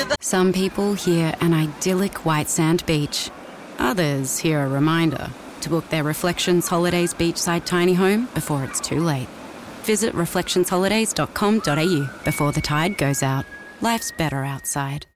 Some people hear an idyllic white sand beach. Others hear a reminder to book their Reflections Holidays beachside tiny home before it's too late. Visit reflectionsholidays.com.au before the tide goes out. Life's better outside.